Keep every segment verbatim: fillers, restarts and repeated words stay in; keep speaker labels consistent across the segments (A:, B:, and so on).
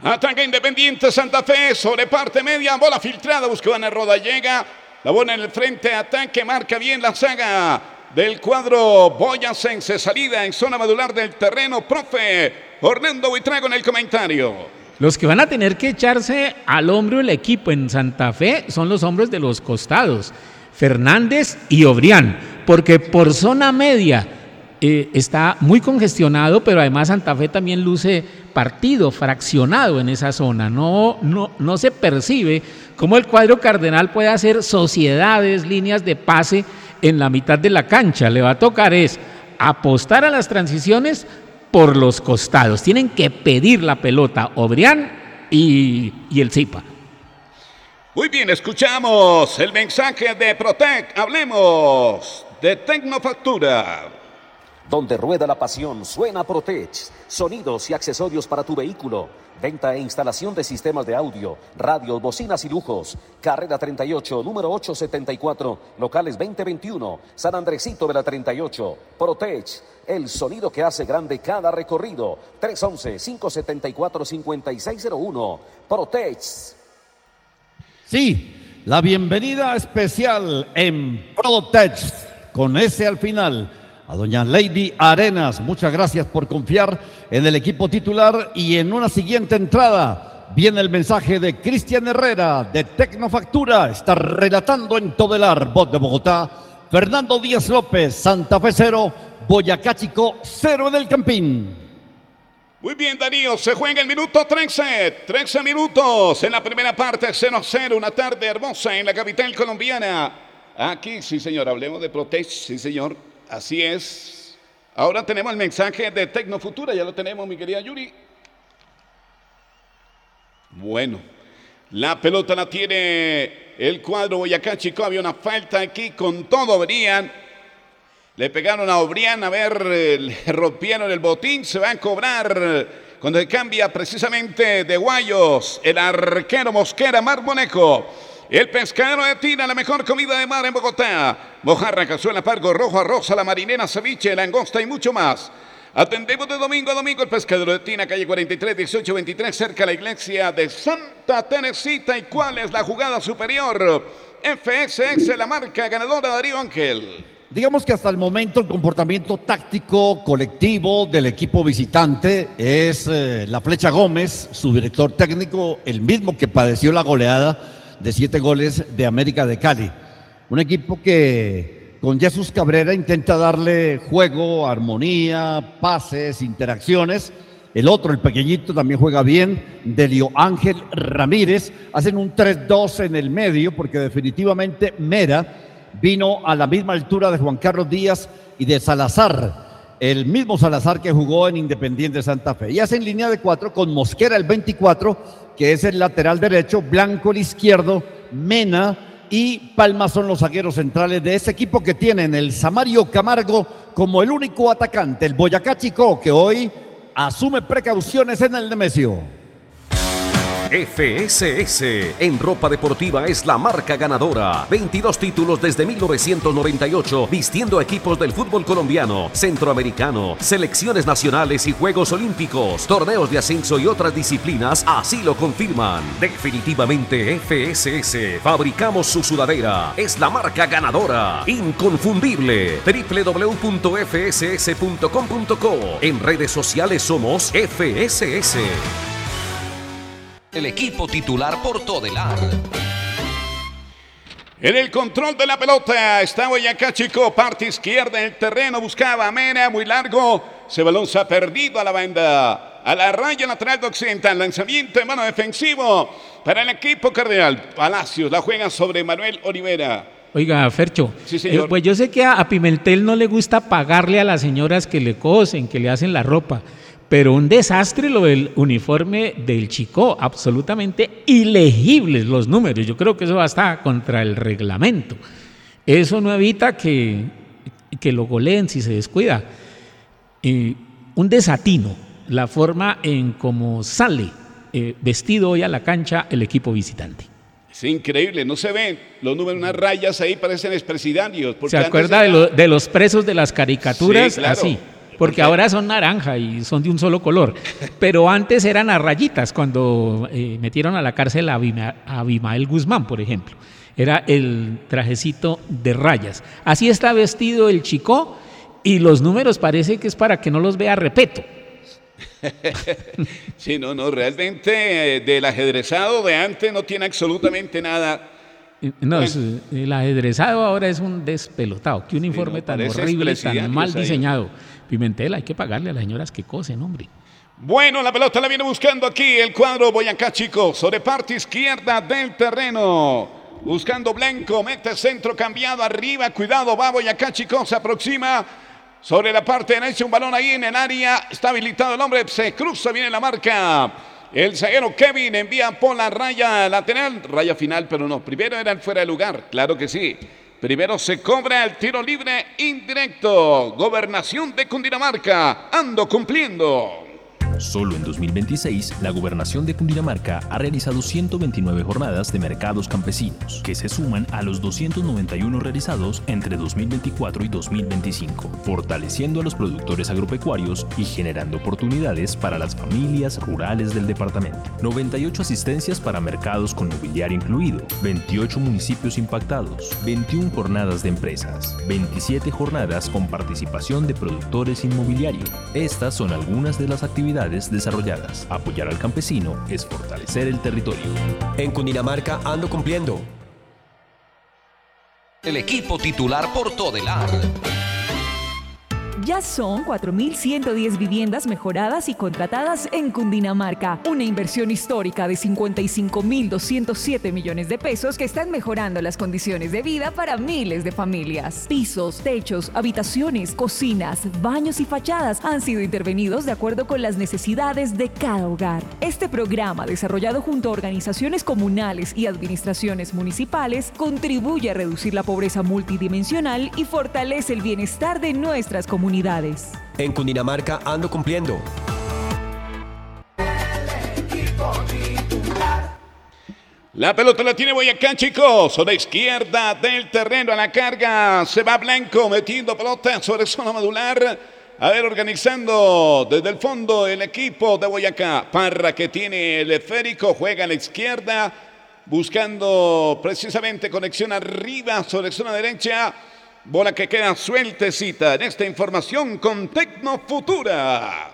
A: Ataca Independiente Santa Fe sobre parte media, bola filtrada, buscó Ana Roda, llega, la bola en el frente, ataque, marca bien la saga del cuadro boyacense, salida en zona medular del terreno, profe Orlando Buitrago en el comentario.
B: Los que van a tener que echarse al hombro el equipo en Santa Fe son los hombres de los costados, Fernández y Obrián, porque por zona media eh, está muy congestionado, pero además Santa Fe también luce partido, fraccionado en esa zona. No, no, no se percibe cómo el cuadro cardenal puede hacer sociedades, líneas de pase en la mitad de la cancha. Le va a tocar es apostar a las transiciones por los costados. Tienen que pedir la pelota Obrián y, y el Zipa.
A: Muy bien, escuchamos el mensaje de Protec. Hablemos de Tecnofactura.
C: Donde rueda la pasión, suena Protec. Sonidos y accesorios para tu vehículo. Venta e instalación de sistemas de audio, radios, bocinas y lujos. Carrera treinta y ocho, número ochocientos setenta y cuatro, locales veinte veintiuno, San Andresito de la treinta y ocho. Protec, el sonido que hace grande cada recorrido. tres once, cinco setenta y cuatro, cincuenta y seis cero uno. Protec.
D: Sí, la bienvenida especial en Protec, con ese al final. A doña Lady Arenas, muchas gracias por confiar en el equipo titular. Y en una siguiente entrada viene el mensaje de Cristian Herrera de Tecnofactura. Está relatando en todo el Arbot de Bogotá. Fernando Díaz López, Santa Fe cero, Boyacá Chico cero en el Campín.
A: Muy bien, Darío, se juega el minuto trece, trece minutos en la primera parte, cero a cero, una tarde hermosa en la capital colombiana. Aquí, sí señor, hablemos de Protec, sí señor. Así es. Ahora tenemos el mensaje de Tecnofutura. Ya lo tenemos, mi querida Yuri. Bueno, la pelota la tiene el cuadro Boyacá Chico. Había una falta aquí con todo Obrián. Le pegaron a Obrián. A ver, le rompieron el botín. Se va a cobrar cuando se cambia precisamente de Guayos. El arquero Mosquera, Mar Moneco. El pescadero de Tina, la mejor comida de mar en Bogotá. Mojarra, cazuela, pargo, rojo, arroz, a la marinera, ceviche, langosta y mucho más. Atendemos de domingo a domingo el pescadero de Tina, calle cuarenta y tres, dieciocho veintitrés, cerca de la iglesia de Santa Teresita. ¿Y cuál es la jugada superior? F S S, la marca ganadora, Darío Ángel.
D: Digamos que hasta el momento el comportamiento táctico colectivo del equipo visitante es eh, la Flecha Gómez, su director técnico, el mismo que padeció la goleada de siete goles de América de Cali. Un equipo que con Jesús Cabrera intenta darle juego, armonía, pases, interacciones. El otro, el pequeñito, también juega bien. Delio Ángel Ramírez. Hacen un tres dos en el medio porque definitivamente Mera vino a la misma altura de Juan Carlos Díaz y de Salazar. El mismo Salazar que jugó en Independiente Santa Fe. Y hacen línea de cuatro con Mosquera el veinticuatro, que es el lateral derecho, Blanco el izquierdo, Mena y Palma son los zagueros centrales de ese equipo que tienen el Samario Camargo como el único atacante, el Boyacá Chico, que hoy asume precauciones en el Nemesio.
C: F S S en ropa deportiva es la marca ganadora. veintidós títulos desde mil novecientos noventa y ocho, vistiendo equipos del fútbol colombiano, centroamericano, selecciones nacionales y Juegos Olímpicos, torneos de ascenso y otras disciplinas, así lo confirman. Definitivamente F S S, fabricamos su sudadera, es la marca ganadora, inconfundible. doble u doble u doble u punto efe ese ese punto com punto co. En redes sociales somos F S S.
E: El equipo titular por Todelar.
A: En el control de la pelota está Boyacá Chico, parte izquierda del terreno, buscaba a Mena, muy largo, ese balón se ha perdido a la banda, a la raya lateral de occidental, lanzamiento en mano defensivo para el equipo cardenal. Palacios la juega sobre Manuel Olivera.
B: Oiga, Fercho,
A: sí, señor.
B: Eh, pues yo sé que a, a Pimentel no le gusta pagarle a las señoras que le cosen, que le hacen la ropa, pero un desastre lo del uniforme del Chico, absolutamente ilegibles los números. Yo creo que eso va hasta contra el reglamento. Eso no evita que, que lo goleen si se descuida. Eh, un desatino, la forma en cómo sale eh, vestido hoy a la cancha el equipo visitante.
A: Es increíble, no se ven los números, unas rayas ahí parecen expresidarios.
B: ¿Se acuerda de, lo, de los presos de las caricaturas?
A: Sí, claro.
B: Así. porque ahora son naranja y son de un solo color, pero antes eran a rayitas cuando eh, metieron a la cárcel a, Abima, a Abimael Guzmán, por ejemplo. Era el trajecito de rayas. Así está vestido el Chico y los números parece que es para que no los vea Repeto.
A: Sí, no, no, realmente eh, del ajedrezado de antes no tiene absolutamente nada.
B: No, es, el ajedrezado ahora es un despelotado. Qué uniforme
A: no,
B: tan
A: parece
B: horrible, tan
A: expresidiarios
B: mal
A: ahí.
B: diseñado. Pimentel, hay que pagarle a las señoras que cosen, hombre.
A: Bueno, la pelota la viene buscando aquí el cuadro Boyacá, chicos, sobre parte izquierda del terreno. Buscando Blanco, mete centro cambiado arriba, cuidado, va Boyacá, chicos, se aproxima sobre la parte derecha, un balón ahí en el área, está habilitado el hombre, se cruza, viene la marca. El zaguero Kevin envía por la raya lateral, raya final, pero no, primero era el fuera de lugar, claro que sí. Primero se cobra el tiro libre indirecto. Gobernación de Cundinamarca, ando cumpliendo.
F: Solo en dos mil veintiséis, la Gobernación de Cundinamarca ha realizado ciento veintinueve jornadas de mercados campesinos, que se suman a los doscientos noventa y uno realizados entre dos mil veinticuatro y dos mil veinticinco, fortaleciendo a los productores agropecuarios y generando oportunidades para las familias rurales del departamento. noventa y ocho asistencias para mercados con mobiliario incluido, veintiocho municipios impactados, veintiuna jornadas de empresas, veintisiete jornadas con participación de productores inmobiliario. Estas son algunas de las actividades desarrolladas. Apoyar al campesino es fortalecer el territorio.
E: En Cundinamarca ando cumpliendo. El equipo titular por Todelar.
G: Ya son cuatro mil ciento diez viviendas mejoradas y contratadas en Cundinamarca. Una inversión histórica de cincuenta y cinco mil doscientos siete millones de pesos que están mejorando las condiciones de vida para miles de familias. Pisos, techos, habitaciones, cocinas, baños y fachadas han sido intervenidos de acuerdo con las necesidades de cada hogar. Este programa, desarrollado junto a organizaciones comunales y administraciones municipales, contribuye a reducir la pobreza multidimensional y fortalece el bienestar de nuestras comunidades.
E: En Cundinamarca ando cumpliendo.
A: La pelota la tiene Boyacá, chicos, sobre la izquierda del terreno, a la carga se va Blanco metiendo pelota sobre zona medular. A ver, organizando desde el fondo el equipo de Boyacá. Parra, que tiene el esférico, juega a la izquierda, buscando precisamente conexión arriba sobre zona derecha. Bola que queda sueltecita en esta información con Tecnofutura.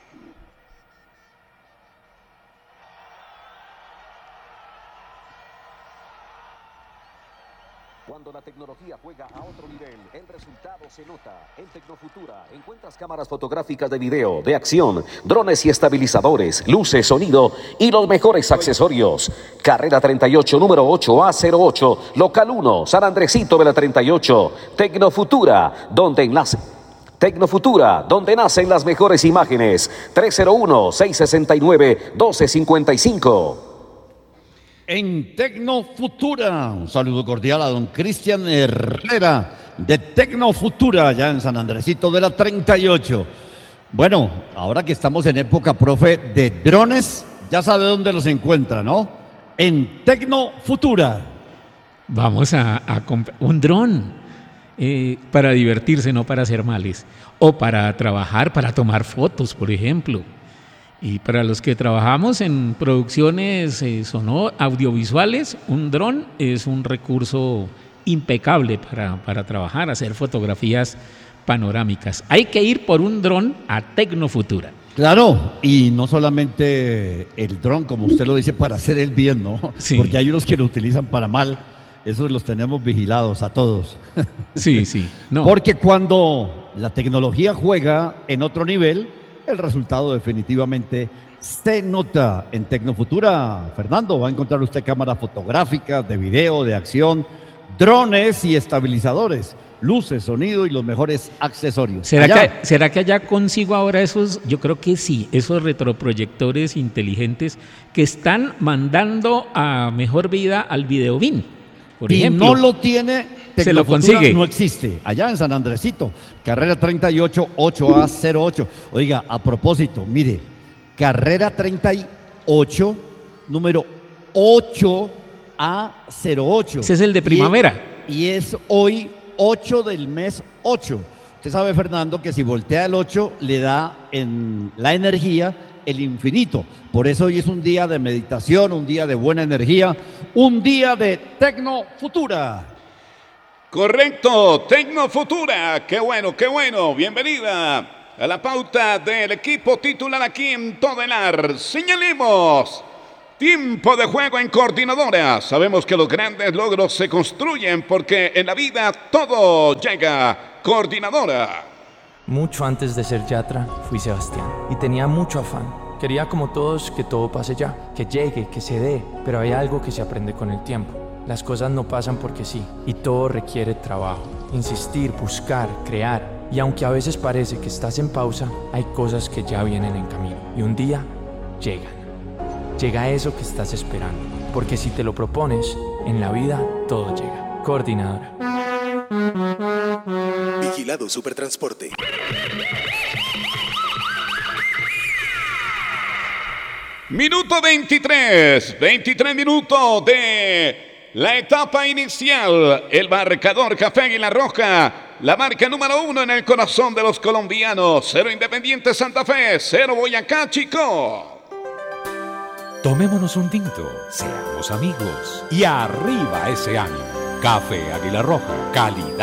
C: Cuando la tecnología juega a otro nivel, el resultado se nota. En Tecnofutura encuentras cámaras fotográficas de video, de acción, drones y estabilizadores, luces, sonido y los mejores accesorios. Carrera treinta y ocho, número ocho A cero ocho, local uno, San Andresito de la treinta y ocho. Tecnofutura, donde enlace. Tecnofutura, donde nacen las mejores imágenes. tres cero uno, seis seis nueve, uno dos cinco cinco.
D: En Tecnofutura, un saludo cordial a don Cristian Herrera de Tecnofutura, allá en San Andresito de la treinta y ocho. Bueno, ahora que estamos en época, profe, de drones, ya sabe dónde los encuentra, ¿no? En Tecnofutura.
B: Vamos a, a comprar un dron eh, para divertirse, no para hacer males. O para trabajar, para tomar fotos, por ejemplo. Y para los que trabajamos en producciones eh, sonor, audiovisuales, un dron es un recurso impecable para, para trabajar, hacer fotografías panorámicas. Hay que ir por un dron a Tecnofutura.
D: Claro, y no solamente el dron, como usted lo dice, para hacer el bien, ¿no?
B: Sí.
D: Porque hay unos que lo utilizan para mal, esos los tenemos vigilados a todos.
B: Sí, sí. No.
D: Porque cuando la tecnología juega en otro nivel, el resultado definitivamente se nota. En Tecnofutura, Fernando, va a encontrar usted cámaras fotográficas, de video, de acción, drones y estabilizadores, luces, sonido y los mejores accesorios.
B: ¿Será
D: Allá.
B: que, ¿Será que allá consigo ahora esos? Yo creo que sí, esos retroproyectores inteligentes que están mandando a mejor vida al Videobin, por
D: y
B: ejemplo.
D: no lo tiene,
B: se lo
D: Tecnofutura
B: consigue.
D: no existe. Allá en San Andresito, carrera treinta y ocho, ocho A cero ocho. Oiga, a propósito, mire, carrera treinta y ocho, número ocho A cero ocho.
B: Ese es el de primavera.
D: Y, y es hoy ocho del mes ocho. Usted sabe, Fernando, que si voltea el ocho le da en la energía el infinito. Por eso hoy es un día de meditación, un día de buena energía, un día de Tecnofutura.
A: Correcto, Tecnofutura. Qué bueno, qué bueno. Bienvenida a la pauta del equipo titular aquí en Todelar. Señalemos tiempo de juego en Coordinadora. Sabemos que los grandes logros se construyen porque en la vida todo llega. Coordinadora.
H: Mucho antes de ser Yatra, fui Sebastián y tenía mucho afán. Quería como todos que todo pase ya, que llegue, que se dé, pero hay algo que se aprende con el tiempo. Las cosas no pasan porque sí, y todo requiere trabajo, insistir, buscar, crear. Y aunque a veces parece que estás en pausa, hay cosas que ya vienen en camino. Y un día, llegan. Llega eso que estás esperando, porque si te lo propones, en la vida todo llega. Coordinadora.
I: Vigilado Supertransporte.
A: Minuto veintitrés, veintitrés minutos de la etapa inicial. El marcador Café Águila Roja, la marca número uno en el corazón de los colombianos. Cero Independiente Santa Fe, cero Boyacá Chico.
J: Tomémonos un tinto, seamos amigos y arriba ese ánimo. Café Águila Roja, calidad.